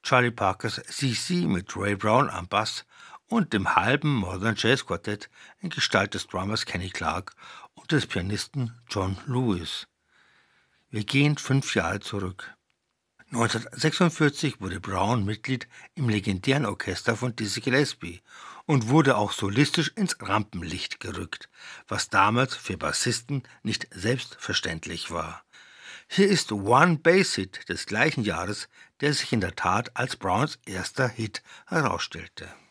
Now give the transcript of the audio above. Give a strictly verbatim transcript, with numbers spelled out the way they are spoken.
Charlie Parkers C C mit Ray Brown am Bass und dem halben Modern Jazz Quartett in Gestalt des Drummers Kenny Clarke und des Pianisten John Lewis. Wir gehen fünf Jahre zurück. neunzehnhundertsechsundvierzig wurde Brown Mitglied im legendären Orchester von Dizzy Gillespie und wurde auch solistisch ins Rampenlicht gerückt, was damals für Bassisten nicht selbstverständlich war. Hier ist One Bass Hit des gleichen Jahres, der sich in der Tat als Browns erster Hit herausstellte.